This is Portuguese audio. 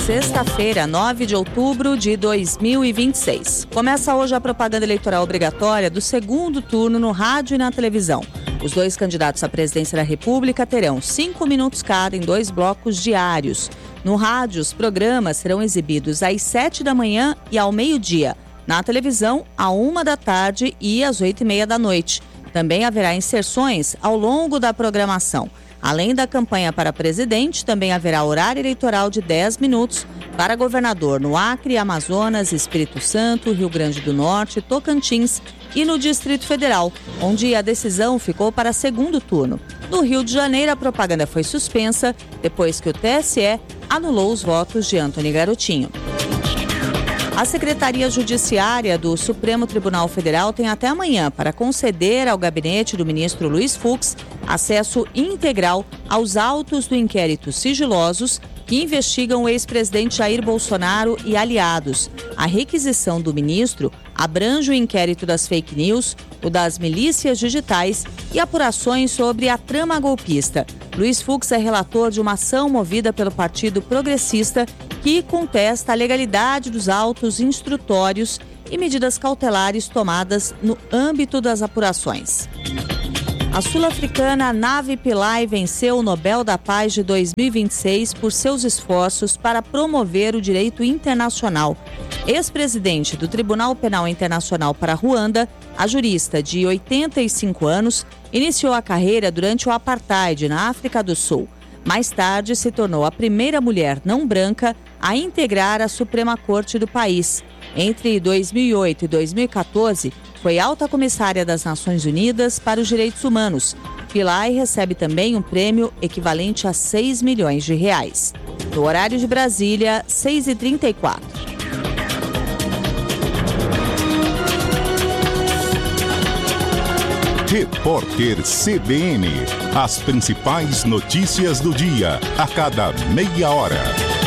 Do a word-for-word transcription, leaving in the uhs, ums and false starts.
Sexta-feira, nove de outubro de dois mil e vinte e seis. Começa hoje a propaganda eleitoral obrigatória do segundo turno no rádio e na televisão. Os dois candidatos à presidência da República terão cinco minutos cada em dois blocos diários. No rádio, os programas serão exibidos às sete da manhã e ao meio-dia. Na televisão, à uma da tarde e às oito e meia da noite. Também haverá inserções ao longo da programação. Além da campanha para presidente, também haverá horário eleitoral de dez minutos para governador no Acre, Amazonas, Espírito Santo, Rio Grande do Norte, Tocantins e no Distrito Federal, onde a decisão ficou para segundo turno. No Rio de Janeiro, a propaganda foi suspensa depois que o T S E anulou os votos de Antony Garotinho. A Secretaria Judiciária do Supremo Tribunal Federal tem até amanhã para conceder ao gabinete do ministro Luiz Fux acesso integral aos autos do inquérito sigilosos que investigam o ex-presidente Jair Bolsonaro e aliados. A requisição do ministro abrange o inquérito das fake news, o das milícias digitais e apurações sobre a trama golpista. Luiz Fux é relator de uma ação movida pelo Partido Progressista que contesta a legalidade dos autos instrutórios e medidas cautelares tomadas no âmbito das apurações. A sul-africana Navi Pillay venceu o Nobel da Paz de dois mil e vinte e seis por seus esforços para promover o direito internacional. Ex-presidente do Tribunal Penal Internacional para Ruanda, a jurista de oitenta e cinco anos iniciou a carreira durante o apartheid na África do Sul. Mais tarde, se tornou a primeira mulher não branca a integrar a Suprema Corte do país. Entre dois mil e oito e dois mil e quatorze, foi alta comissária das Nações Unidas para os Direitos Humanos. Pillay recebe também um prêmio equivalente a seis milhões de reais. No horário de Brasília, seis e trinta e quatro. Repórter C B N. As principais notícias do dia, a cada meia hora.